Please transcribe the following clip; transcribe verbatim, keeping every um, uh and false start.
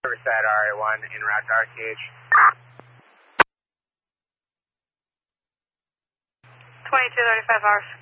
Riverside R A one, en route to R T H. twenty-two thirty-five hours.